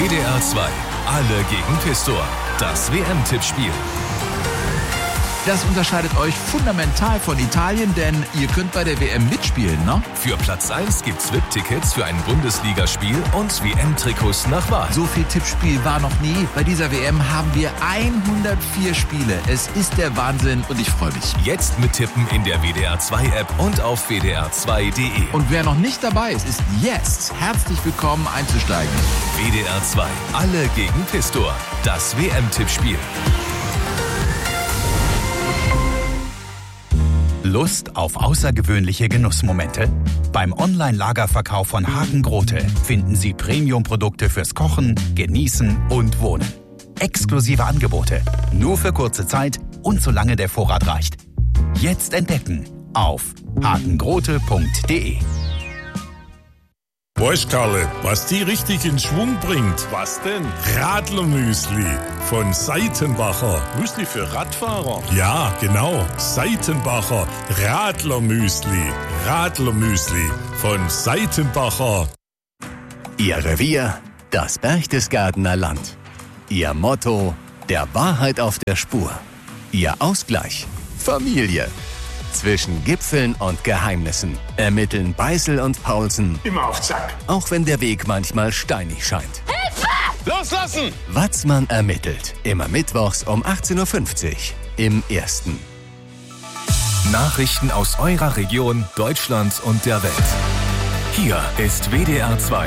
WDR 2, alle gegen Pistor. Das WM-Tippspiel. Das unterscheidet euch fundamental von Italien, denn ihr könnt bei der WM mitspielen, ne? Für Platz 1 gibt's VIP-Tickets für ein Bundesligaspiel und WM-Trikots nach Wahl. So viel Tippspiel war noch nie. Bei dieser WM haben wir 104 Spiele. Es ist der Wahnsinn und ich freue mich. Jetzt mittippen in der WDR 2 App und auf wdr2.de. Und wer noch nicht dabei ist, ist jetzt herzlich willkommen einzusteigen. WDR 2, alle gegen Pistor. Das WM-Tippspiel. Lust auf außergewöhnliche Genussmomente? Beim Online-Lagerverkauf von Hagen Grote finden Sie Premium-Produkte fürs Kochen, Genießen und Wohnen. Exklusive Angebote, nur für kurze Zeit und solange der Vorrat reicht. Jetzt entdecken auf hagengrote.de. Weißt Karle, was die richtig in Schwung bringt? Was denn? Radlermüsli von Seitenbacher. Müsli für Radfahrer? Ja, genau. Seitenbacher Radlermüsli. Radlermüsli von Seitenbacher. Ihr Revier, das Berchtesgadener Land. Ihr Motto, der Wahrheit auf der Spur. Ihr Ausgleich, Familie. Zwischen Gipfeln und Geheimnissen ermitteln Beißel und Paulsen. Immer auf Zack. Auch wenn der Weg manchmal steinig scheint. Hilfe! Loslassen! Watzmann ermittelt. Immer mittwochs um 18.50 Uhr im Ersten. Nachrichten aus eurer Region, Deutschland und der Welt. Hier ist WDR 2.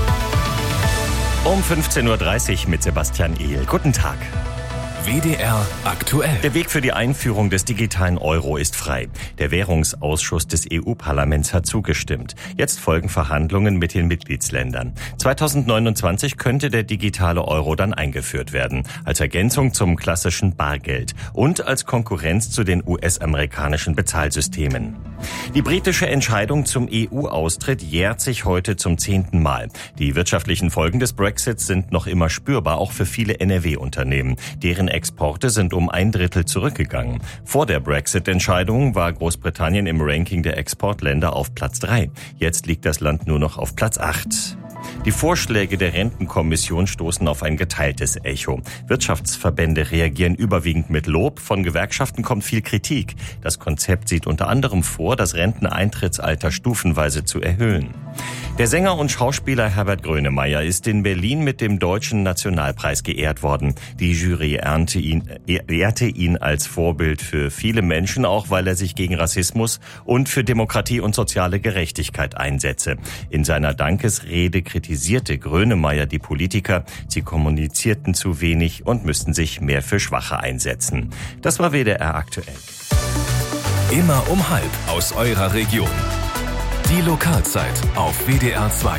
Um 15.30 Uhr mit Sebastian Ehl. Guten Tag. WDR aktuell. Der Weg für die Einführung des digitalen Euro ist frei. Der Währungsausschuss des EU-Parlaments hat zugestimmt. Jetzt folgen Verhandlungen mit den Mitgliedsländern. 2029 könnte der digitale Euro dann eingeführt werden, als Ergänzung zum klassischen Bargeld und als Konkurrenz zu den US-amerikanischen Bezahlsystemen. Die britische Entscheidung zum EU-Austritt jährt sich heute zum 10. Mal. Die wirtschaftlichen Folgen des Brexits sind noch immer spürbar, auch für viele NRW-Unternehmen. Deren Exporte sind um 1/3 zurückgegangen. Vor der Brexit-Entscheidung war Großbritannien im Ranking der Exportländer auf Platz 3. Jetzt liegt das Land nur noch auf Platz 8. Die Vorschläge der Rentenkommission stoßen auf ein geteiltes Echo. Wirtschaftsverbände reagieren überwiegend mit Lob, von Gewerkschaften kommt viel Kritik. Das Konzept sieht unter anderem vor, das Renteneintrittsalter stufenweise zu erhöhen. Der Sänger und Schauspieler Herbert Grönemeyer ist in Berlin mit dem Deutschen Nationalpreis geehrt worden. Die Jury ehrte ihn als Vorbild für viele Menschen, auch weil er sich gegen Rassismus und für Demokratie und soziale Gerechtigkeit einsetze. In seiner Dankesrede kritisierte Grönemeyer die Politiker, sie kommunizierten zu wenig und müssten sich mehr für Schwache einsetzen. Das war WDR aktuell. Immer um 12:30 aus eurer Region. Die Lokalzeit auf WDR 2.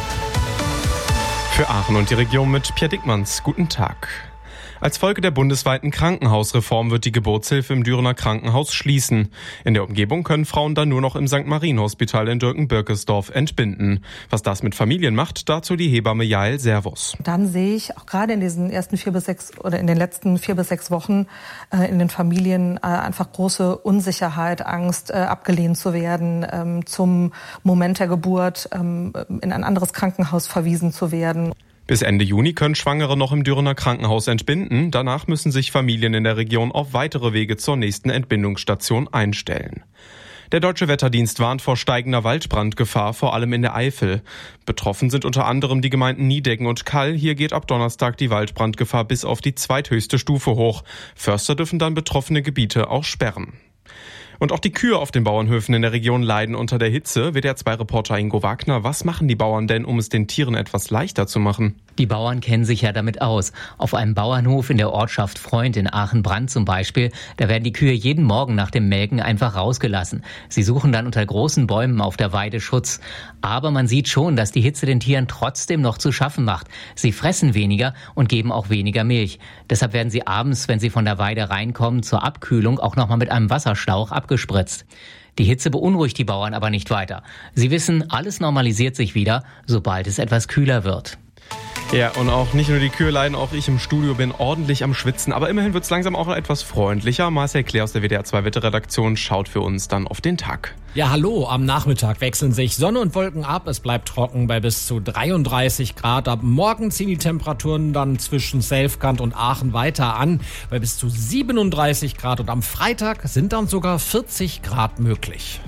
Für Aachen und die Region mit Pierre Dickmanns. Guten Tag. Als Folge der bundesweiten Krankenhausreform wird die Geburtshilfe im Dürener Krankenhaus schließen. In der Umgebung können Frauen dann nur noch im St. Marien-Hospital in Birkensdorf entbinden. Was das mit Familien macht, dazu die Hebamme Jael Servus. Dann sehe ich auch gerade in diesen ersten 4 bis 6 oder in den letzten 4 bis 6 Wochen in den Familien einfach große Unsicherheit, Angst, abgelehnt zu werden, zum Moment der Geburt in ein anderes Krankenhaus verwiesen zu werden. Bis Ende Juni können Schwangere noch im Dürener Krankenhaus entbinden. Danach müssen sich Familien in der Region auf weitere Wege zur nächsten Entbindungsstation einstellen. Der Deutsche Wetterdienst warnt vor steigender Waldbrandgefahr, vor allem in der Eifel. Betroffen sind unter anderem die Gemeinden Niedecken und Kall. Hier geht ab Donnerstag die Waldbrandgefahr bis auf die zweithöchste Stufe hoch. Förster dürfen dann betroffene Gebiete auch sperren. Und auch die Kühe auf den Bauernhöfen in der Region leiden unter der Hitze. WDR2-Reporter Ingo Wagner, was machen die Bauern denn, um es den Tieren etwas leichter zu machen? Die Bauern kennen sich ja damit aus. Auf einem Bauernhof in der Ortschaft Freund in Aachen-Brand zum Beispiel, da werden die Kühe jeden Morgen nach dem Melken einfach rausgelassen. Sie suchen dann unter großen Bäumen auf der Weide Schutz. Aber man sieht schon, dass die Hitze den Tieren trotzdem noch zu schaffen macht. Sie fressen weniger und geben auch weniger Milch. Deshalb werden sie abends, wenn sie von der Weide reinkommen, zur Abkühlung auch nochmal mit einem Wasserschlauch abgespritzt. Die Hitze beunruhigt die Bauern aber nicht weiter. Sie wissen, alles normalisiert sich wieder, sobald es etwas kühler wird. Ja, und auch nicht nur die Kühe leiden, auch ich im Studio bin ordentlich am Schwitzen. Aber immerhin wird es langsam auch etwas freundlicher. Marcel Klee aus der WDR 2 Wetterredaktion schaut für uns dann auf den Tag. Ja, hallo. Am Nachmittag wechseln sich Sonne und Wolken ab. Es bleibt trocken bei bis zu 33 Grad. Ab morgen ziehen die Temperaturen dann zwischen Selfkant und Aachen weiter an bei bis zu 37 Grad. Und am Freitag sind dann sogar 40 Grad möglich.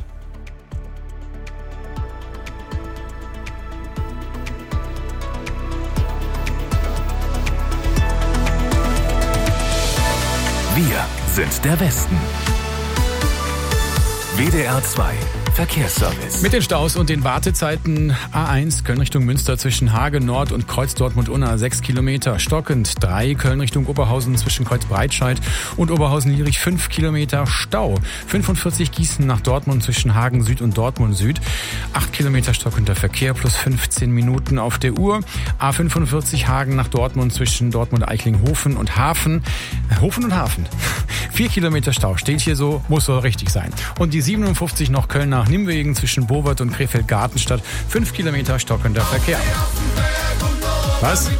Wir sind der Westen. WDR 2 Verkehrsservice. Mit den Staus und den Wartezeiten A1 Köln Richtung Münster zwischen Hagen Nord und Kreuz Dortmund-Unna 6 Kilometer. Stockend 3 Köln Richtung Oberhausen zwischen Kreuz Breitscheid und Oberhausen-Lierich 5 Kilometer Stau. 45 Gießen nach Dortmund zwischen Hagen Süd und Dortmund Süd. 8 Kilometer stockender Verkehr plus 15 Minuten auf der Uhr. A45 Hagen nach Dortmund zwischen Dortmund-Eichlinghofen und Hafen. Hofen und Hafen. 4 Kilometer Stau. Steht hier so, muss so richtig sein. Und die 57 noch Köln nach Nimwegen zwischen Bowert und Krefeld-Gartenstadt. 5 Kilometer stockender Verkehr. Was?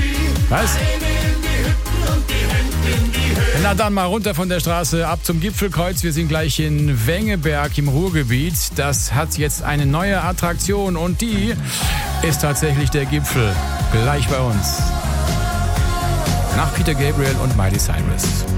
Na dann mal runter von der Straße, ab zum Gipfelkreuz. Wir sind gleich in Wengeberg im Ruhrgebiet. Das hat jetzt eine neue Attraktion und die ist tatsächlich der Gipfel. Gleich bei uns. Nach Peter Gabriel und Miley Cyrus.